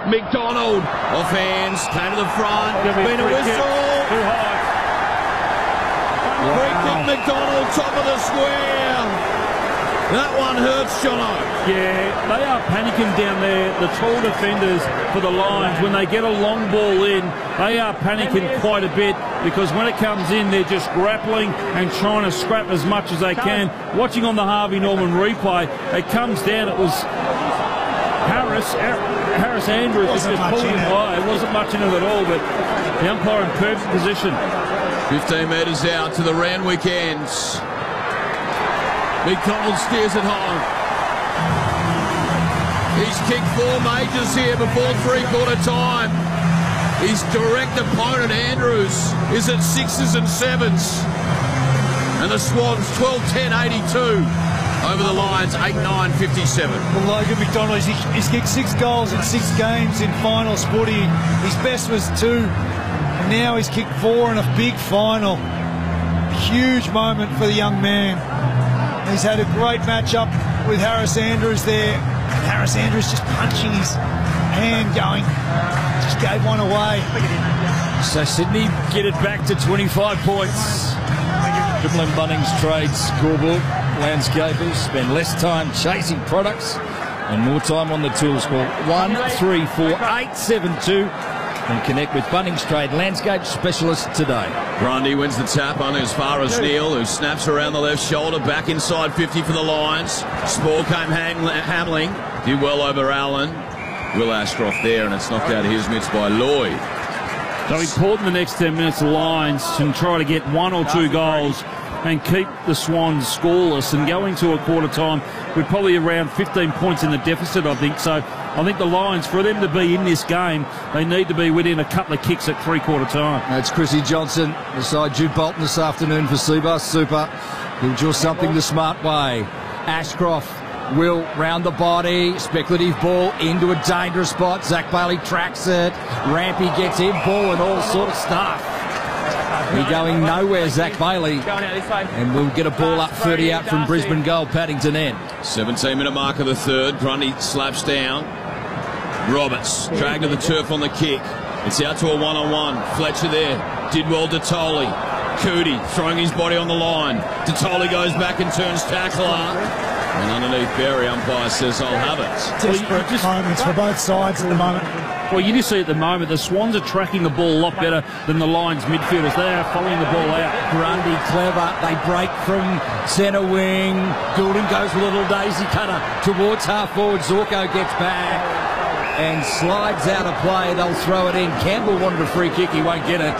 McDonald. Off hands, came to the front. Been a whistle. Too high. Free kick, McDonald, top of the square. That one hurts, Jono. Yeah, they are panicking down there, the tall defenders for the Lions. When they get a long ball in, they are panicking quite a bit because when it comes in, they're just grappling and trying to scrap as much as they can. Watching on the Harvey Norman replay, it comes down, it was Harris Andrews just pulled him high. It wasn't much in it at all, but the umpire in perfect position. 15 metres out to the Randwick ends. McDonald steers it home. He's kicked 4 majors here before three-quarter time. His direct opponent, Andrews, is at 6s and 7s. And the Swans, 12-10-82 over the Lions, 8-9-57. Well, Logan McDonald, he's kicked 6 goals in 6 games in finals footy. His best was 2, and now he's kicked 4 in a big final. Huge moment for the young man. He's had a great match-up with Harris Andrews there. And Harris Andrews just punching his hand going. Just gave one away. So Sydney get it back to 25 points. Triple M Bunnings Trade scoreboard. Landscapers spend less time chasing products and more time on the tools. Call 134872 and connect with Bunnings Trade Landscape Specialist today. Grundy wins the tap only as far as Neil, who snaps around the left shoulder, back inside 50 for the Lions. Spore came Hamling, did well over Allen. Will Ashcroft there, and it's knocked out of his mitts by Lloyd. So important the next 10 minutes, the Lions can try to get 1 or 2 goals and keep the Swans scoreless, and going to a quarter time with probably around 15 points in the deficit, I think. So I think the Lions, for them to be in this game, they need to be within a couple of kicks at three-quarter time. That's Chrissy Johnson beside Jude Bolton this afternoon for Seabus Super. He'll draw something the smart way. Ashcroft will round the body, speculative ball into a dangerous spot. Zach Bailey tracks it. Rampy gets in, ball and all sort of stuff. He's going nowhere, Zach Bailey. And we'll get a ball up 30 out from Brisbane goal, Paddington end. 17-minute mark of the third. Grundy slaps down. Roberts dragged to the turf on the kick. It's out to a one-on-one. Fletcher there. Did well, Detoli. Cootie throwing his body on the line. Detoli goes back and turns tackler. And underneath Berry, umpire says, I'll have it. Desperate moments for both sides at the moment. Well, you just see at the moment the Swans are tracking the ball a lot better than the Lions midfielders. They are following the ball out. Grundy clever. They break from centre wing. Goulden goes with a little daisy cutter towards half forward. Zorko gets back and slides out of play. They'll throw it in. Campbell wanted a free kick. He won't get it.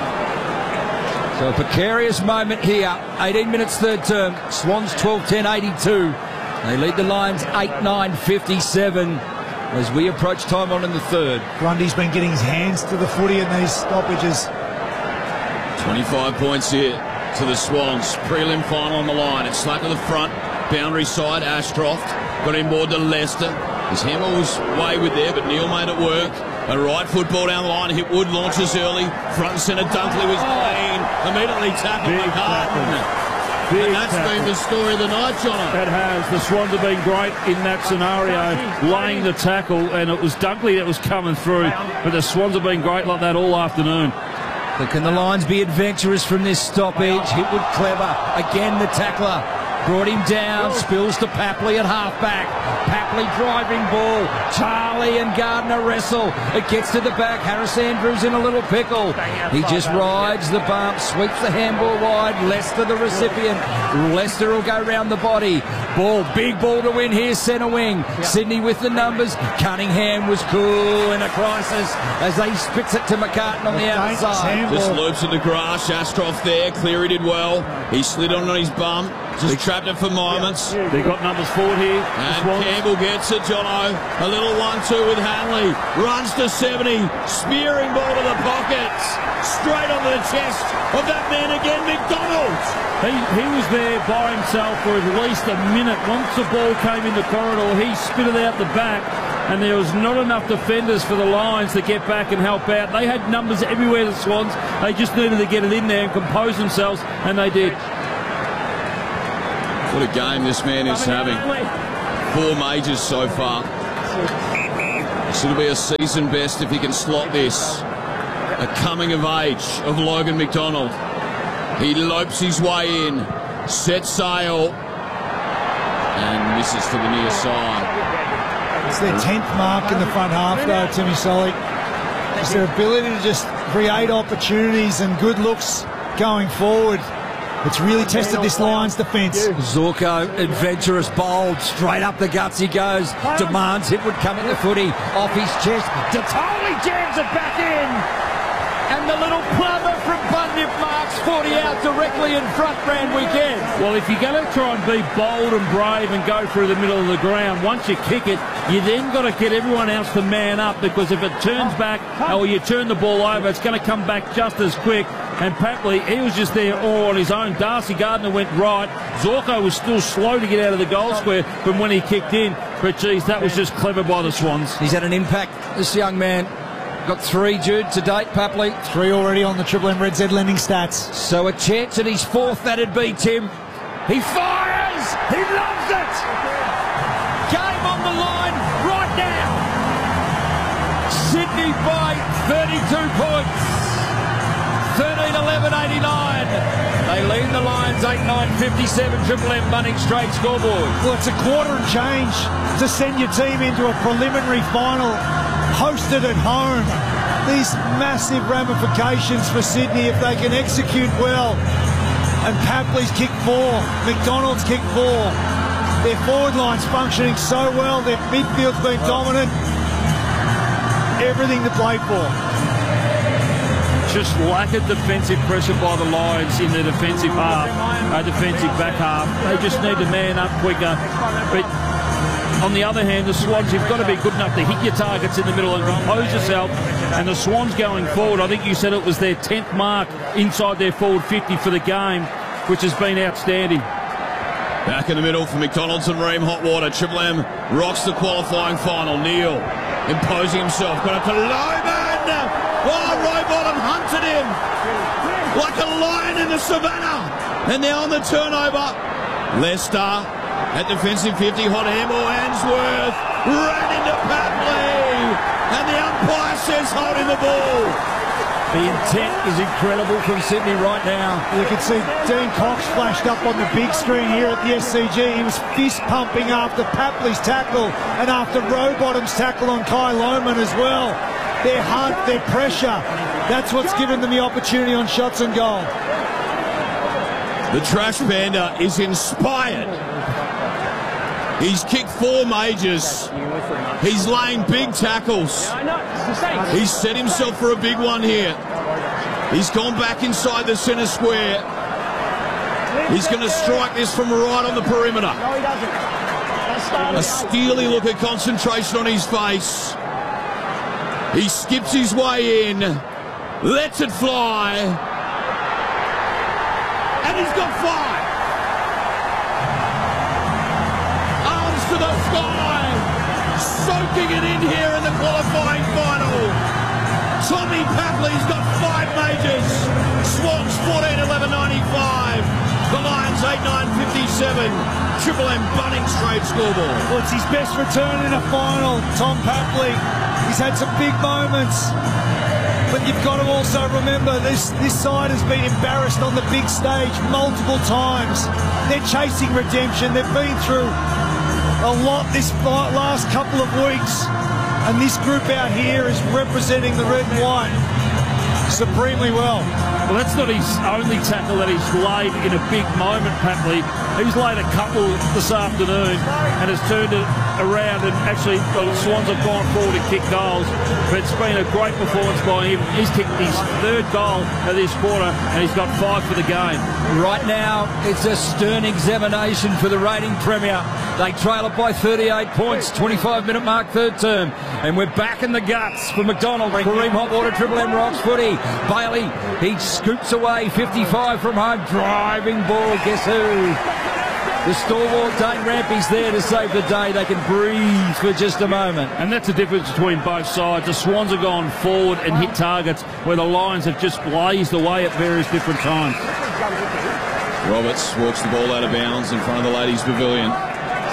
So a precarious moment here. 18 minutes third term. Swans 12-10-82. They lead the Lions 8-9-57 as we approach time on in the third. Grundy's been getting his hands to the footy in these stoppages. 25 points here to the Swans. Prelim final on the line. It's slack to the front. Boundary side, Ashcroft. Got him board to Leicester. His hammer was wayward there, but Neil made it work. A right football down the line. Hipwood launches early. Front and centre, Dunkley was clean. Immediately tackled McCartan. And that's been the story of the night, Jono. That has. The Swans have been great in that scenario, laying the tackle, and it was Dunkley that was coming through. But the Swans have been great like that all afternoon. But can the Lions be adventurous from this stoppage? Hipwood clever. Again, the tackler. Brought him down, spills to Papley at halfback. Papley driving ball. Charlie and Gardner wrestle. It gets to the back. Harris Andrews in a little pickle. He just rides the bump, sweeps the handball wide. Leicester the recipient. Leicester will go round the body. Ball, big ball to win here, centre wing. Sydney with the numbers. Cunningham was cool in a crisis as they spits it to McCartan on the outside. Just loops in the grass. Ashcroft there. Cleary did well. He slid on his bum. Just trapped it for moments. They've got numbers forward here. And Campbell gets it, Jono. A little 1-2 with Hanley. Runs to 70. Spearing ball to the pockets. Straight onto the chest of that man again, McDonald. He was there by himself for at least a minute. Once the ball came in the corridor, he spit it out the back. And there was not enough defenders for the Lions to get back and help out. They had numbers everywhere, the Swans. They just needed to get it in there and compose themselves, and they did. What a game this man is having. 4 majors so far. So it'll be a season best if he can slot this. A coming of age of Logan McDonald. He lopes his way in, sets sail, and misses to the near side. It's their 10th mark in the front half, though, Timmy Solly. It's their ability to just create opportunities and good looks going forward. It's really tested this Lions defence. Zorko, adventurous, bold, straight up the guts he goes. Demands it would come in the footy, off his chest. Totally jams it back in. And the little plumber from Bunyip marks 40 out directly in front round weekend. Well, if you're going to try and be bold and brave and go through the middle of the ground, once you kick it, you then got to get everyone else to man up, because if it turns back or you turn the ball over, it's going to come back just as quick. And Papley, he was just there all on his own. Darcy Gardner went right. Zorko was still slow to get out of the goal square from when he kicked in. But, geez, that was just clever by the Swans. He's had an impact, this young man. Got 3, Jude, to date, Papley. 3 already on the Triple M Red Z lending stats. So a chance at his 4th, that'd be, Tim. He fires! He loves it! Game on the line right now. Sydney by 32 points. 13-11-89. They lead the Lions 8-9-57. Triple M Bunnings straight scoreboard. Well, it's a quarter and change to send your team into a preliminary final hosted at home. These massive ramifications for Sydney if they can execute well. And Papley's kick 4, McDonald's kick 4. Their forward line's functioning so well. Their midfield's been dominant. Everything to play for. Just lack of defensive pressure by the Lions in the defensive half, defensive back half. They just need to man up quicker. But on the other hand, the Swans, you've got to be good enough to hit your targets in the middle and compose yourself. And the Swans going forward, I think you said it was their 10th mark inside their forward 50 for the game, which has been outstanding. Back in the middle for McDonald's and Ream Hotwater. Triple M rocks the qualifying final. Neil imposing himself. Got up to Loman. Oh, Rowbottom hunted him like a lion in the savannah. And now on the turnover, Leicester at defensive 50. Hot Hamill, Answorth ran into Papley. And the umpire says holding the ball. The intent is incredible from Sydney right now. You can see Dean Cox flashed up on the big screen here at the SCG. He was fist pumping after Papley's tackle and after Rowbottom's tackle on Kai Lohmann as well. Their hunt, their pressure, that's what's given them the opportunity on shots and goal. The Trash Panda is inspired. He's kicked 4 majors. He's laying big tackles. He's set himself for a big one here. He's gone back inside the centre square. He's going to strike this from right on the perimeter. A steely look of concentration on his face. He skips his way in, lets it fly, and he's got 5. Arms to the sky, soaking it in here in the qualifying final. Tommy Papley's got 5 majors. Swans 14-11-95. The Lions 8-9-57. Triple M Bunnings straight scoreboard. Well, it's his best return in a final, Tom Papley. He's had some big moments, but you've got to also remember this side has been embarrassed on the big stage multiple times. They're chasing redemption. They've been through a lot this last couple of weeks, and this group out here is representing the red and white supremely well. Well, that's not his only tackle that he's laid in a big moment, Papley. He's laid a couple this afternoon and has turned it around, and actually the Swans have gone forward to kick goals. But it's been a great performance by him. He's kicked his 3rd goal of this quarter, and he's got 5 for the game. Right now, it's a stern examination for the reigning premier. They trail it by 38 points, 25-minute mark, 3rd term. And we're back in the guts for McDonald. Kareem Hotwater, Triple M rocks footy. Bailey, he scoops away, 55 from home, driving ball, guess who? The stalwart Dane Rampy's there to save the day. They can breathe for just a moment. And that's the difference between both sides. The Swans have gone forward and hit targets where the Lions have just blazed away at various different times. Roberts walks the ball out of bounds in front of the Ladies Pavilion.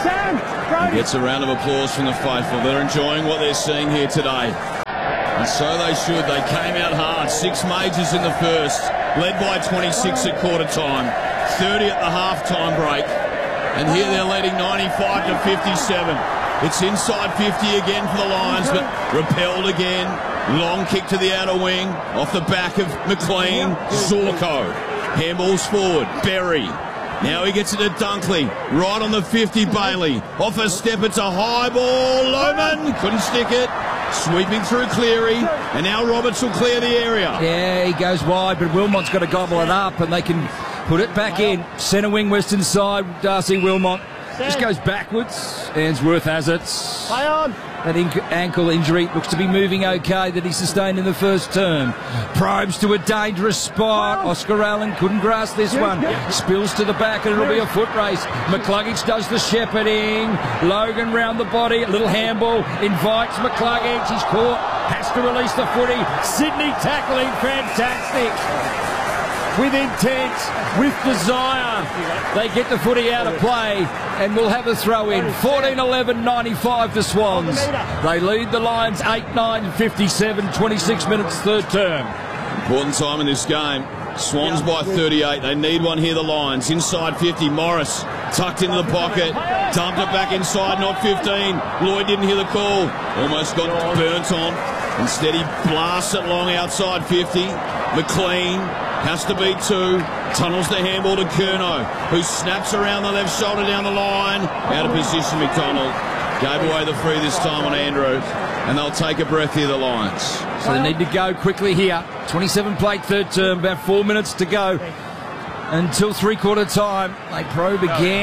He gets a round of applause from the faithful. They're enjoying what they're seeing here today. And so they should. They came out hard. 6 majors in the first, led by 26 at quarter time, 30 at the half-time break. And here they're leading 95 to 57. It's inside 50 again for the Lions, but repelled again. Long kick to the outer wing, off the back of McLean. Zorko. Handballs forward. Berry. Now he gets it to Dunkley. Right on the 50, Bailey. Off a step, it's a high ball. Lohman couldn't stick it. Sweeping through Cleary. And now Roberts will clear the area. Yeah, he goes wide, but Wilmot's got to gobble it up, and they can put it back in. Centre wing, western side, Darcy Wilmot. Just goes backwards. Ainsworth has it. Play on. That ankle injury looks to be moving okay that he sustained in the first term. Probes to a dangerous spot. Oscar Allen couldn't grasp this one. Spills to the back and it'll be a foot race. McCluggage does the shepherding. Logan round the body. A little handball. Invites McCluggage. He's caught. Has to release the footy. Sydney tackling. Fantastic. With intent, with desire, they get the footy out of play and we'll have a throw in. 14-11, 95 to Swans. They lead the Lions 8-9, 57, 26 minutes third term. Important time in this game. Swans by 38. They need one here, the Lions. Inside 50, Morris tucked into the pocket. Dumped it back inside, not 15. Lloyd didn't hear the call. Almost got burnt on. Instead, he blasts it long outside 50. McLean has to beat 2. Tunnels the handball to Curnow, who snaps around the left shoulder down the line. Out of position, McDonald. Gave away the free this time on Andrew. And they'll take a breath here, the Lions. So they need to go quickly here. 27 plate third term, about 4 minutes to go until three-quarter time. They probe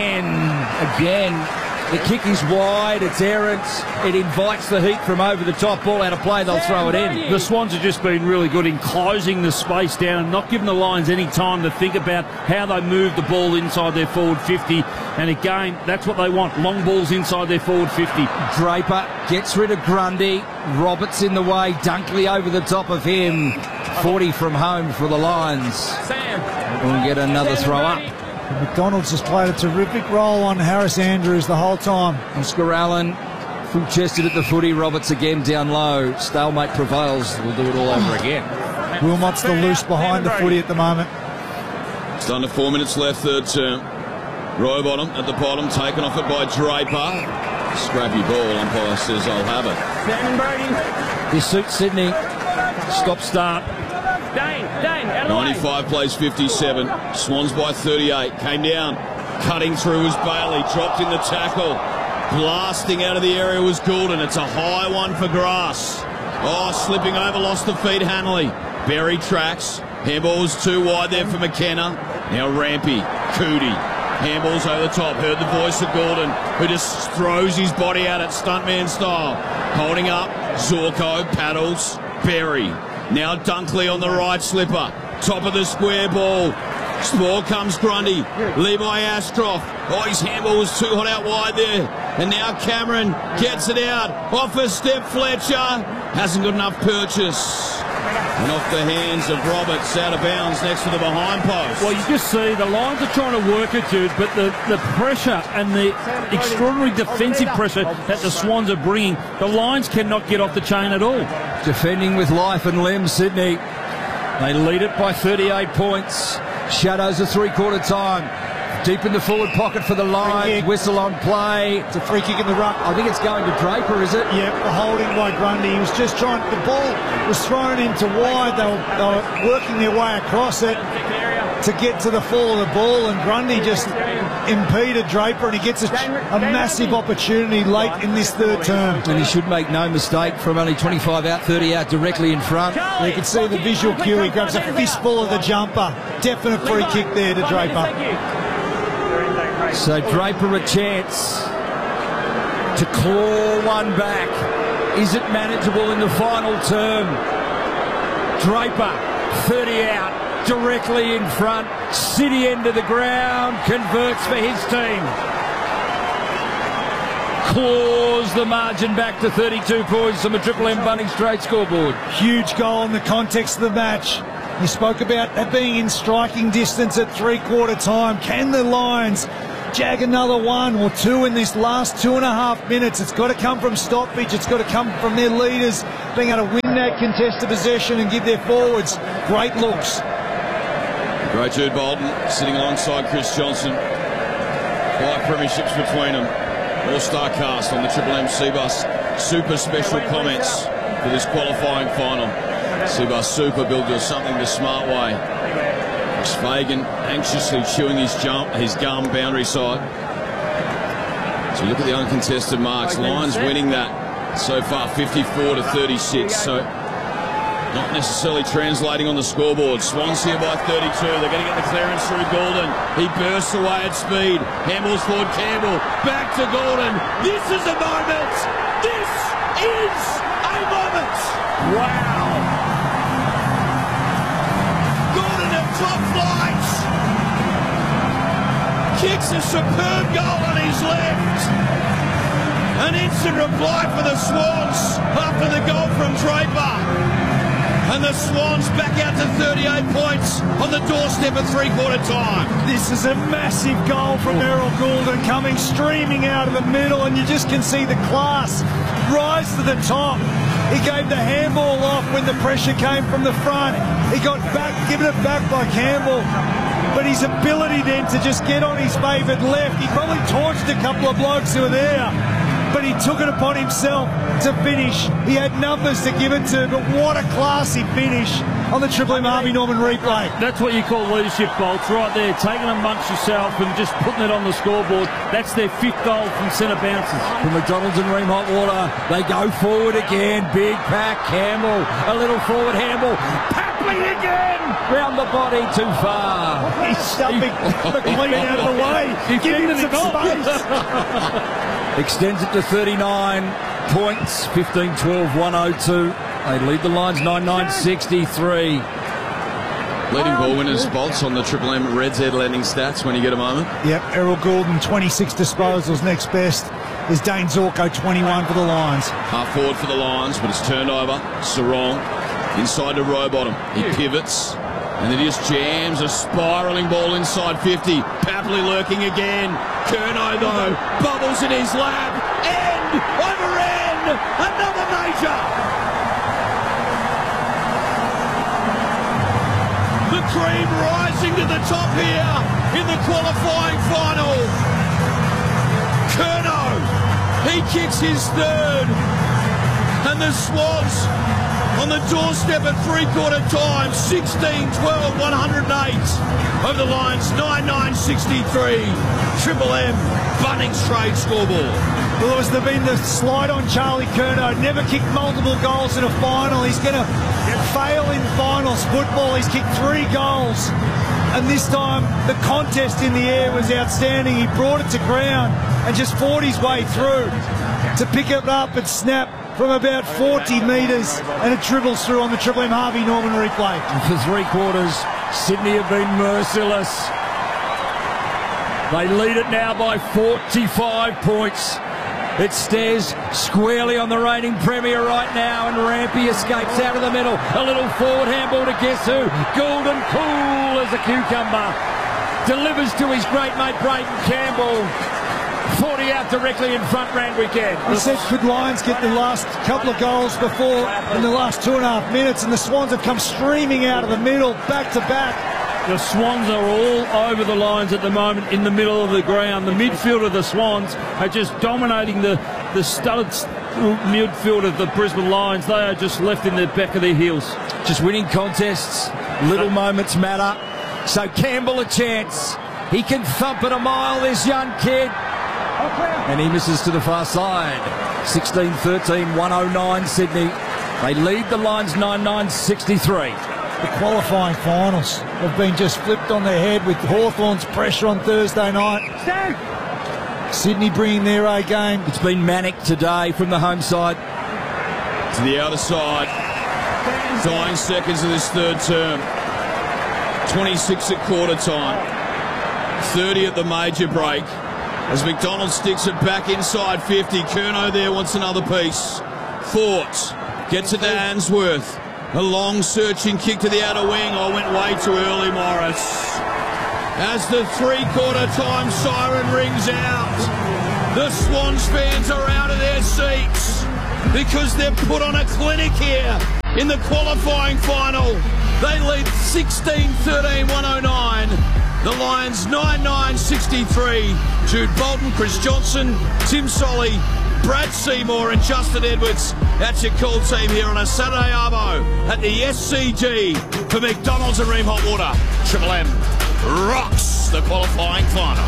again. The kick is wide, it's errant, it invites the heat from over the top, ball out of play, they'll throw it in. The Swans have just been really good in closing the space down and not giving the Lions any time to think about how they move the ball inside their forward 50. And again, that's what they want, long balls inside their forward 50. Draper gets rid of Grundy, Roberts in the way, Dunkley over the top of him. 40 from home for the Lions. We'll get another throw up. McDonald's has played a terrific role on Harris Andrews the whole time. Oscar Allen full-chested at the footy. Roberts again down low. Stalemate prevails. We'll do it all over again. Wilmot's the loose behind the footy at the moment. It's under 4 minutes left, third term. Rowbottom at the bottom, taken off it by Draper. Scrappy ball, umpire says I'll have it. This suits Sydney. Stop-start. 95 plays 57. Swans by 38. Came down. Cutting through was Bailey. Dropped in the tackle. Blasting out of the area was Goulden. It's a high one for Grass. Oh, slipping over. Lost the feet. Hanley. Berry tracks. Handball was too wide there for McKenna. Now Rampy. Cootie. Handballs over the top. Heard the voice of Goulden, who just throws his body out at stuntman style. Holding up. Zorko. Paddles. Berry. Now Dunkley on the right slipper. Top of the square ball. Ball comes Grundy. Levi Ashcroft. Oh, his handball was too hot out wide there. And now Cameron gets it out. Off a step, Fletcher. Hasn't got enough purchase. And off the hands of Roberts, out of bounds next to the behind post. Well, you just see the Lions are trying to work it, Jude, but the pressure and the extraordinary defensive pressure that the Swans are bringing, the Lions cannot get off the chain at all. Defending with life and limb, Sydney. They lead it by 38 points. Shadows of three-quarter time. Deep in the forward pocket for the Lions. Whistle on play. It's a free kick in the ruck. I think it's going to Draper, is it? Yep, the holding by Grundy. He was just trying, the ball was thrown into wide. They were working their way across it to get to the fall of the ball, and Grundy just impeded Draper, and he gets a massive opportunity late in this third term. And he should make no mistake, from only 25 out, 30 out, directly in front. You can see the visual cue. He grabs a fistful of the jumper. Definite free kick there to Draper. So Draper a chance to claw one back. Is it manageable in the final term? Draper, 30 out, directly in front. City end of the ground, converts for his team. Claws the margin back to 32 points on the Triple M Bunning Straight scoreboard. Huge goal in the context of the match. You spoke about that being in striking distance at three-quarter time. Can the Lions jag another 1 or 2 in this last 2.5 minutes. It's got to come from stoppage. It's got to come from their leaders being able to win that contested possession and give their forwards great looks. Great Jude Bolton sitting alongside Chris Johnson. 5 premierships between them. All-star cast on the Triple M Cbus Super special comments for this qualifying final. Cbus Super built to something the smart way. Chris Fagan anxiously chewing his gum boundary side. So look at the uncontested marks. Lions winning that so far, 54-36. So not necessarily translating on the scoreboard. Swans here by 32. They're going to get the clearance through Gulden. He bursts away at speed. Handballs forward Campbell. Back to Gulden. This is a moment. This is a moment. Wow. Gulden at top flight. Kicks a superb goal on his left. An instant reply for the Swans after the goal from Draper. And the Swans back out to 38 points on the doorstep at three-quarter time. This is a massive goal from Errol Gulden coming streaming out of the middle, and you just can see the class rise to the top. He gave the handball off when the pressure came from the front. He got back, given it back by Campbell. But his ability then to just get on his favoured left, he probably torched a couple of blokes who were there. But he took it upon himself to finish. He had numbers to give it to, but what a classy finish on the Triple M Harvey Norman replay. That's what you call leadership, Bolts, right there. Taking amongst yourself and just putting it on the scoreboard. That's their 5th goal from centre bounces. From McDonald's and Ream Hotwater, they go forward again. Big pack, Campbell, a little forward handball. Papley again! Round the body, too far. He's stumping McLean out of the way. Give him some space. Extends it to 39 points, 15-12, 102. They lead the Lions 9-9-63. Leading ball winners, Bolts, on the Triple M Reds Head landing stats when you get a moment. Yep, Errol Gulden, 26 disposals. Next best is Dane Zorko, 21 for the Lions. Half forward for the Lions, but it's turned over. Sarong inside to Rowbottom. He pivots, and then he just jams a spiralling ball inside 50. Papley lurking again. Curnow, though, bubbles in his lap. End over end. Another major. The cream rising to the top here in the qualifying final. Curnow, he kicks his 3rd. And the Swans on the doorstep at three-quarter time, 16-12, 108 over the Lions, 9-9-63. Triple M, Bunnings Trade scoreboard. Well, there's been the slide on Charlie Curnow. Never kicked multiple goals in a final. He's going to fail in finals football. He's kicked 3 goals. And this time, the contest in the air was outstanding. He brought it to ground and just fought his way through to pick it up and snap from about 40 metres, and it dribbles through on the Triple M Harvey Norman replay. And for 3 quarters, Sydney have been merciless. They lead it now by 45 points. It stares squarely on the reigning premier right now, and Rampy escapes out of the middle. A little forward handball to guess who? Gulden, cool as a cucumber. Delivers to his great mate Braden Campbell. 40 out directly in front, Randwick end. He said, could Lions get the last couple of goals before in the last 2.5 minutes, and the Swans have come streaming out of the middle, back to back. The Swans are all over the Lions at the moment in the middle of the ground. The midfield of the Swans are just dominating the studded midfield of the Brisbane Lions. They are just left in the back of their heels. Just winning contests, little moments matter. So Campbell a chance. He can thump it a mile, this young kid. And he misses to the far side. 16-13, 109 Sydney. They lead the Lions 9-9-63. The qualifying finals have been just flipped on their head with Hawthorn's pressure on Thursday night. Sydney bringing their A game. It's been manic today from the home side. To the outer side. Dying seconds of this 3rd term. 26 at quarter time. 30 at the major break. As McDonald sticks it back inside 50. Curnow there wants another piece. Fort gets it to Answorth. A long searching kick to the outer wing. I went way too early, Morris. as the three-quarter time siren rings out. The Swans fans are out of their seats because they've put on a clinic here in the qualifying final. They lead 16-13, 109. The Lions 9-9-63. Jude Bolton, Chris Johnson, Tim Solly, Brad Seymour and Justin Edwards. That's your call team here on a Saturday arvo at the SCG for McDonald's and Ream Hot Water. Triple M rocks the qualifying final.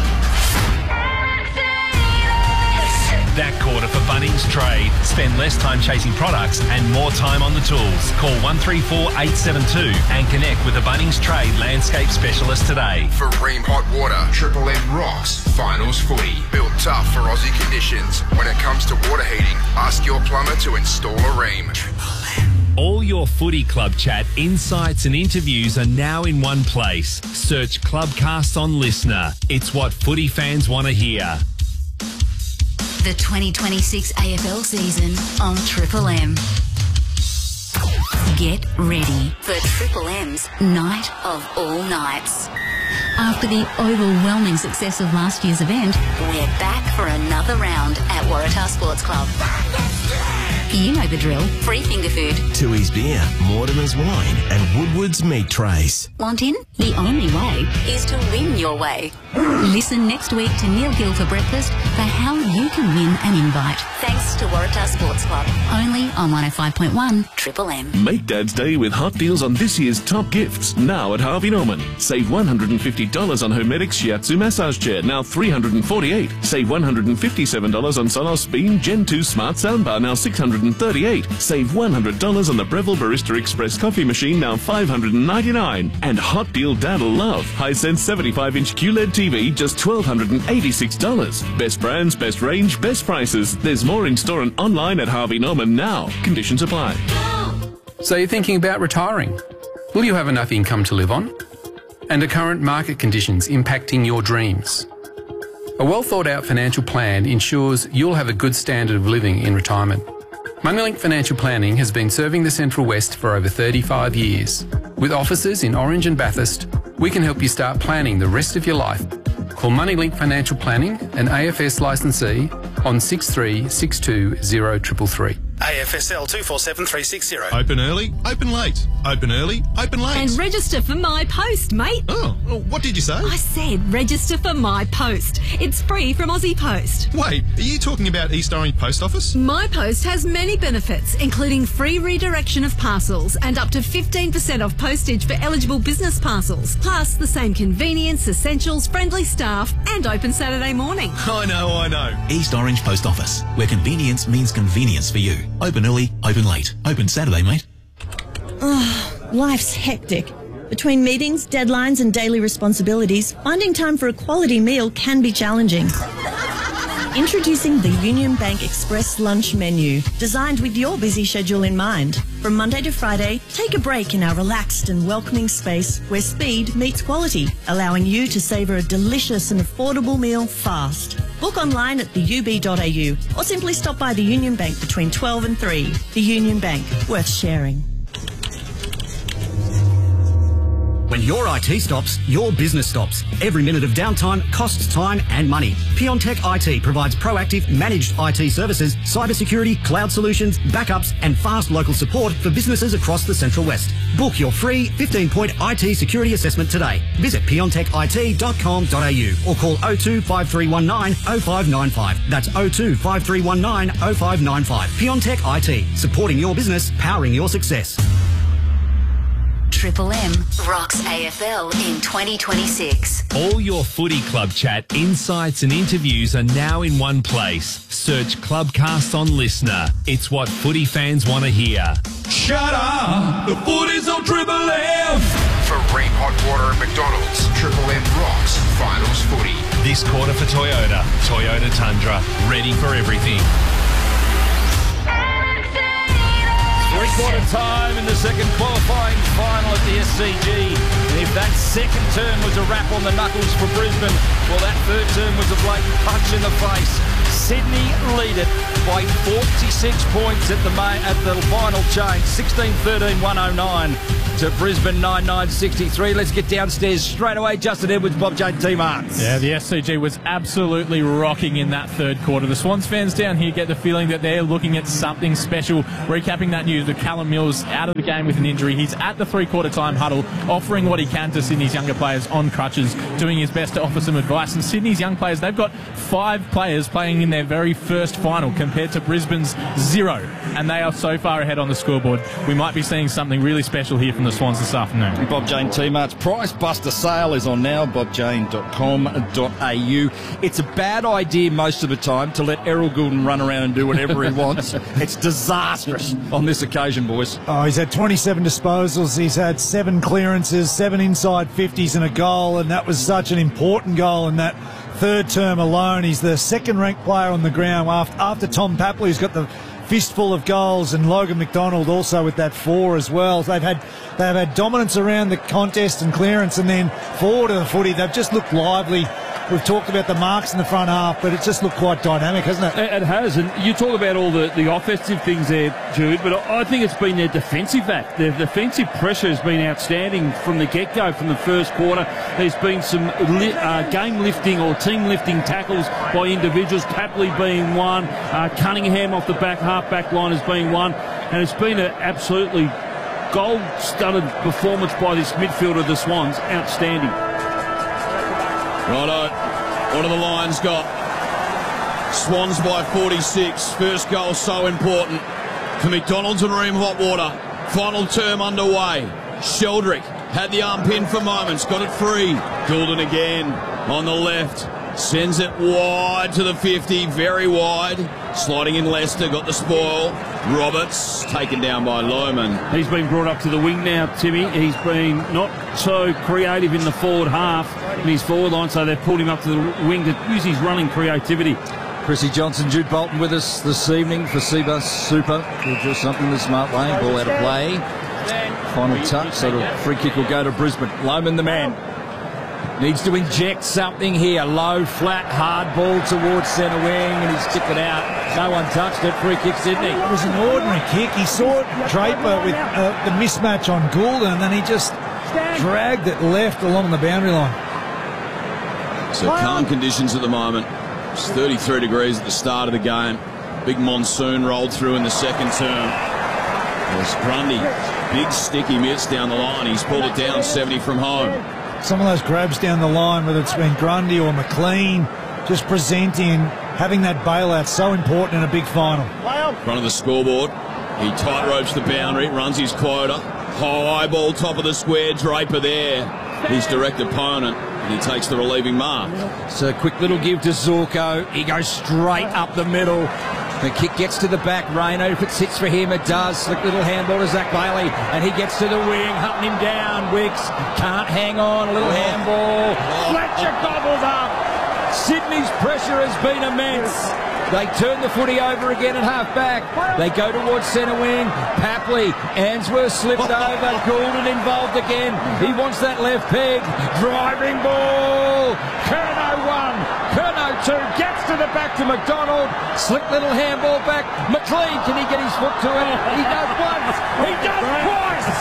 That quarter for Bunnings Trade. Spend less time chasing products and more time on the tools. Call 134 872 and connect with a Bunnings Trade landscape specialist today. For Ream Hot Water, Triple M rocks finals footy. Built tough for Aussie conditions. When it comes to water heating, ask your plumber to install a Ream. All your footy club chat, insights and interviews are now in one place. Search Clubcast on Listener. It's what footy fans want to hear. The 2026 AFL season on Triple M. Get ready for Triple M's Night of All Nights. After the overwhelming success of last year's event, we're back for another round at Waratah Sports Club. You know the drill. Free finger food. Tooheys Beer, Mortimer's Wine and Woodward's Meat Trays. Want in? The only way is to win your way. Listen next week to Neil Gill for breakfast for how you can win an invite. Thanks to Waratah Sports Club. Only on 105.1 Triple M. Make Dad's Day with hot deals on this year's top gifts now at Harvey Norman. Save $150 on Hermetic Shiatsu massage chair, now $348. Save $157 on Sonos Beam Gen 2 Smart Soundbar, now $638. Save $100 on the Breville Barista Express coffee machine, now $599. And hot deal Dad'll love. Hisense 75-inch QLED TV, just $1,286. Best brands, best range, best prices. There's more in store and online at Harvey Norman now. Conditions apply. So you're thinking about retiring? Will you have enough income to live on? And are current market conditions impacting your dreams? A well thought out financial plan ensures you'll have a good standard of living in retirement. Moneylink Financial Planning has been serving the Central West for over 35 years. With offices in Orange and Bathurst, we can help you start planning the rest of your life. Call Moneylink Financial Planning, an AFS licensee, on 6362 0333. AFSL 247360. Open early, open late. Open early, open late. And register for My Post, mate. Oh, what did you say? I said register for My Post. It's free from Aussie Post. Wait, are you talking about East Orange Post Office? My Post has many benefits, including free redirection of parcels and up to 15% off postage for eligible business parcels, plus the same convenience, essentials, friendly staff, and open Saturday morning. I know. East Orange Post Office, where convenience means convenience for you. Open early, open late. Open Saturday, mate. Life's hectic. Between meetings, deadlines and daily responsibilities, finding time for a quality meal can be challenging. Introducing the Union Bank Express Lunch Menu, designed with your busy schedule in mind. From Monday to Friday, take a break in our relaxed and welcoming space where speed meets quality, allowing you to savour a delicious and affordable meal fast. Book online at theub.au or simply stop by the Union Bank between 12 and 3. The Union Bank, worth sharing. When your IT stops, your business stops. Every minute of downtime costs time and money. Piontech IT provides proactive, managed IT services, cybersecurity, cloud solutions, backups and fast local support for businesses across the Central West. Book your free 15-point IT security assessment today. Visit piontechit.com.au or call 02 5319 0595. That's 02 5319 0595. Piontech IT, supporting your business, powering your success. Triple M rocks AFL in 2026. All your footy club chat, insights and interviews are now in one place. Search Clubcast on Listener. It's what footy fans want to hear. Shut up! The footy's on Triple M! For Ream Hot Water and McDonald's, Triple M rocks finals footy. This quarter for Toyota. Toyota Tundra. Ready for everything. Three-quarter time in the second qualifying final at the SCG. And if that second turn was a wrap on the knuckles for Brisbane, well, that third turn was a blatant punch in the face. Sydney lead it by 46 points at the final change. 16-13, 109 to Brisbane 9-9-63. Let's get downstairs straight away. Justin Edwards, Bob Jane, Team Arts. Yeah, the SCG was absolutely rocking in that third quarter. The Swans fans down here get the feeling that they're looking at something special. Recapping that news with Callum Mills out of the game with an injury. He's at the three-quarter time huddle, offering what he can to Sydney's younger players on crutches, doing his best to offer some advice. And Sydney's young players, they've got 5 players playing in their very first final compared to Brisbane's 0. And they are so far ahead on the scoreboard. We might be seeing something really special here from the Swans this afternoon. Bob Jane Team Arts Price Buster sale is on now, bobjane.com.au. It's a bad idea most of the time to let Errol Goulden run around and do whatever he wants. It's disastrous on this occasion, boys. Oh, he's had 27 disposals. He's had 7 clearances, 7 inside 50s and a goal, and that was such an important goal in that third term alone. He's the second-ranked player on the ground after Tom Papley, who's got the fistful of goals, and Logan McDonald also with that 4 as well. They've had dominance around the contest and clearance, and then forward of the footy, they've just looked lively. We've talked about the marks in the front half, but it's just looked quite dynamic, hasn't it? It has, and you talk about all the offensive things there, Jude, but I think it's been their defensive act. Their defensive pressure has been outstanding from the get-go, from the first quarter. There's been some game-lifting or team-lifting tackles by individuals, Papley being one, Cunningham off the half-back line has been one, and it's been an absolutely gold-studded performance by this midfielder of the Swans. Outstanding. Righto, what do the Lions got? Swans by 46. First goal so important for McDonald's and Ream Hotwater. Final term underway. Sheldrick had the arm pin for moments, got it free. Goulden again on the left. Sends it wide to the 50, very wide. Sliding in Leicester, got the spoil. Roberts taken down by Lohmann. He's been brought up to the wing now, Timmy. He's been not so creative in the forward half in his forward line, so they've pulled him up to the wing to use his running creativity. Chrissy Johnson, Jude Bolton with us this evening for Seabus Super. We'll do something the smart way. Ball out of play. Final touch, so the free kick will go to Brisbane. Lohmann, the man, needs to inject something here. Low, flat, hard ball towards centre wing, and he's kicked it out. No one touched it. Free kick, Sydney. It was an ordinary kick. He saw Draper with the mismatch on Goulden, and then he just dragged it left along the boundary line. So calm conditions at the moment. It's 33 degrees at the start of the game. Big monsoon rolled through in the second term. There's Grundy. Big sticky miss down the line. He's pulled it down 70 from home. Some of those grabs down the line, whether it's been Grundy or McLean, just presenting, having that bailout, so important in a big final. Front of the scoreboard. He tight ropes the boundary, runs his quota. High ball, top of the square. Draper there. His direct opponent, and he takes the relieving mark. So a quick little give to Zorko. He goes straight up the middle. The kick gets to the back. Rayner, if it sits for him, it does. Slick little handball to Zach Bailey, and he gets to the wing, hunting him down. Wicks can't hang on. A little handball. Fletcher gobbles up. Sydney's pressure has been immense. They turn the footy over again at half-back. They go towards centre wing. Papley, Answorth slipped over. Goulden involved again. He wants that left peg. Driving ball. Curnow 1. Curnow 2. Gets to the back to McDonald. Slick little handball back. McLean, can he get his foot to it? He does once. He does twice.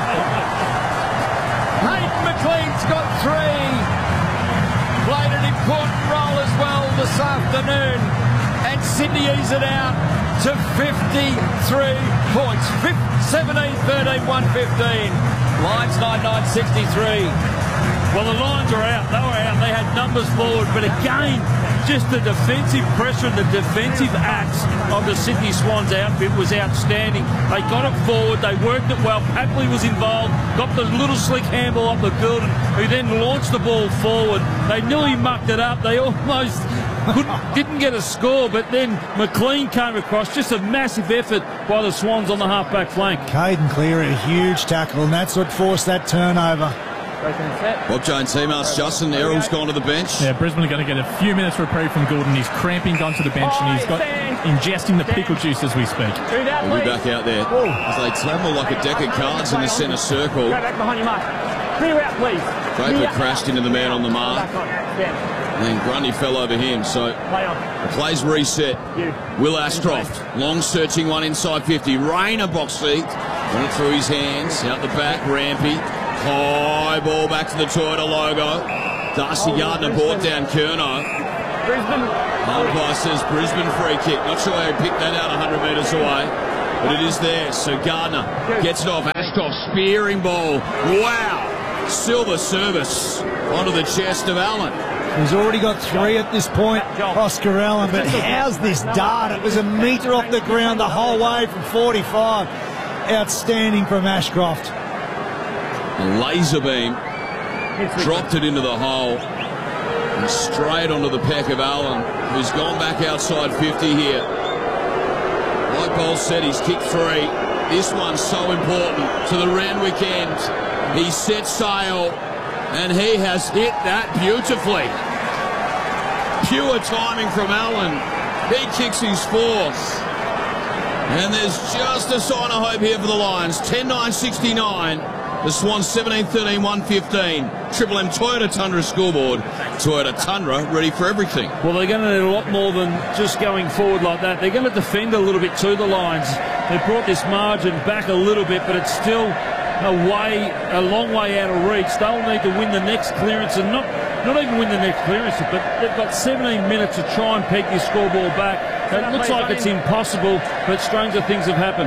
Hayden McLean's got 3. Played an important role as well this afternoon. And Sydney ease it out to 53 points. 17-13, 115. Lions 9-9-63. Well, the Lions are out. They were out. They had numbers forward. But again, just the defensive pressure and the defensive acts of the Sydney Swans outfit was outstanding. They got it forward. They worked it well. Papley was involved. Got the little slick handball up the Goulden, who then launched the ball forward. They nearly mucked it up. They almost didn't get a score, but then McLean came across. Just a massive effort by the Swans on the half-back flank. Caden Cleary, a huge tackle, and that's what forced that turnover. Bob Jones, team asks Justin. Errol's gone to the bench. Yeah, Brisbane are going to get a few minutes reprieve from Goulden. He's cramping gone to the bench, and he's got ingesting the pickle juice as we speak. We'll be back out there as they tumble like a deck of cards in the centre circle. Go back behind your mark. Clear out, please. Draper crashed into the man on the mark. And Grundy fell over him, so the play's reset. Will Ashcroft, long searching one inside 50. Rayner box seat, went it through his hands, out the back, Rampy. High ball back to the Toyota logo. Darcy Gardner brought down Curnow. Umpire says Brisbane free kick. Not sure how he picked that out 100 metres away, but it is there. So Gardner gets it off. Ashcroft spearing ball. Wow! Silver service onto the chest of Allen. He's already got 3 at this point, Oscar Allen, but how's this dart? It was a metre off the ground the whole way from 45. Outstanding from Ashcroft. Laser beam. Dropped it into the hole. And straight onto the peck of Allen, who's gone back outside 50 here. Like Bol said, he's kicked 3. This one's so important to the Randwick end. He set sail, and he has hit that beautifully. Pure timing from Allen. He kicks his 4th. And there's just a sign of hope here for the Lions. 10-9-69. The Swans 17-13, 115. Triple M Toyota Tundra scoreboard. Toyota Tundra ready for everything. Well, they're going to need a lot more than just going forward like that. They're going to defend a little bit to the Lions. They've brought this margin back a little bit, but it's still a long way out of reach. They'll need to win the next clearance, and not even win the next clearance, but they've got 17 minutes to try and peg this scoreboard back. It looks like it's impossible, but stranger things have happened.